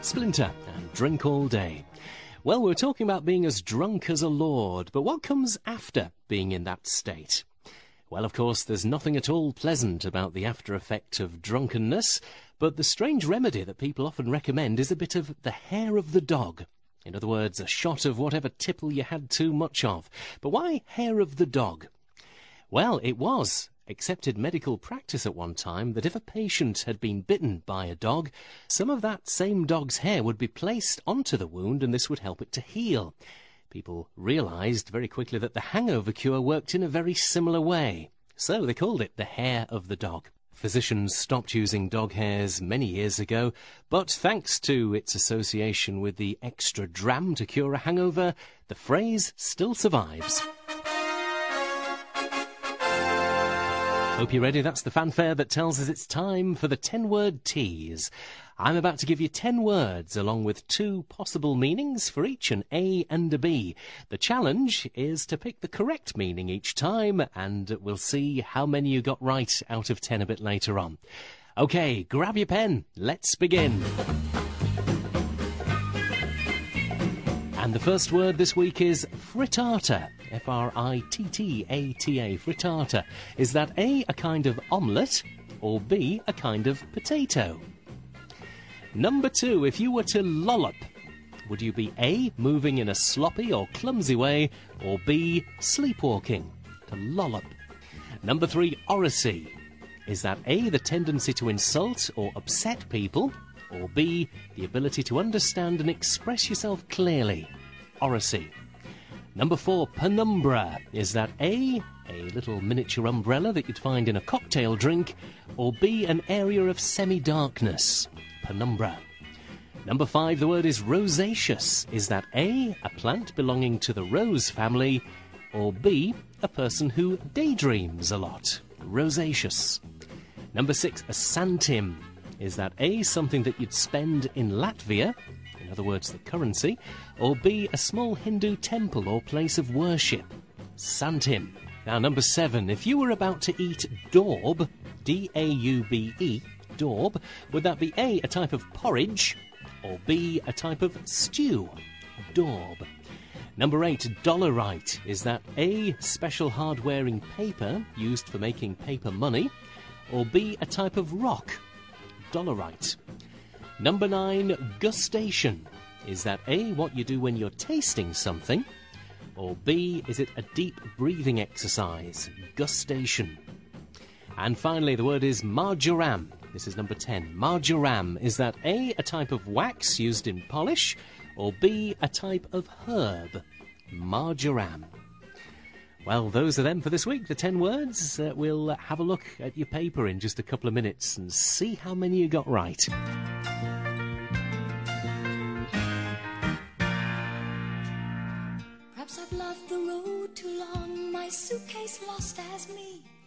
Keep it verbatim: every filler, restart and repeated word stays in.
Splinter and Drink All Day. Well, we're talking about being as drunk as a lord, but what comes after being in that state? Well, of course, there's nothing at all pleasant about the after effect of drunkenness, but the strange remedy that people often recommend is a bit of the hair of the dog. In other words, a shot of whatever tipple you had too much of. But why hair of the dog? Well, it was accepted medical practice at one time that if a patient had been bitten by a dog, some of that same dog's hair would be placed onto the wound and this would help it to heal. People realised very quickly that the hangover cure worked in a very similar way. So they called it the hair of the dog. Physicians stopped using dog hairs many years ago, but thanks to its association with the extra dram to cure a hangover, the phrase still survives. Hope you're ready. That's the fanfare that tells us it's time for the ten-word tease. I'm about to give you ten words along with two possible meanings for each, an A and a B. The challenge is to pick the correct meaning each time, and we'll see how many you got right out of ten a bit later on. OK, grab your pen. Let's begin. And the first word this week is frittata, F R I T T A T A, frittata. Is that A, a kind of omelette, or B, a kind of potato? Number two, if you were to lollop, would you be A, moving in a sloppy or clumsy way, or B, sleepwalking? To lollop. Number three, oracy. Is that A, the tendency to insult or upset people, or B, the ability to understand and express yourself clearly? Oracy. Number four, penumbra. Is that A, a little miniature umbrella that you'd find in a cocktail drink, or B, an area of semi-darkness? Penumbra. Number five, the word is rosaceous. Is that A, a plant belonging to the rose family, or B, a person who daydreams a lot? Rosaceous. Number six, a santim. Is that A, something that you'd spend in Latvia, in other words, the currency, or B, a small Hindu temple or place of worship? Santim. Now, number seven, if you were about to eat daub, D A U B E, daub, would that be A, a type of porridge, or B, a type of stew? Daub. Number eight, dollarite. Is that A, special hard-wearing paper used for making paper money, or B, a type of rock? Dollarite. Number nine, gustation. Is that A, what you do when you're tasting something, or B, is it a deep breathing exercise? Gustation. And finally, the word is marjoram. This is number ten. Marjoram. Is that A, a type of wax used in polish, or B, a type of herb? Marjoram. Well, those are them for this week, the ten words. Uh, we'll have a look at your paper in just a couple of minutes and see how many you got right. Perhaps I've loved the road too long, my suitcase lost as me.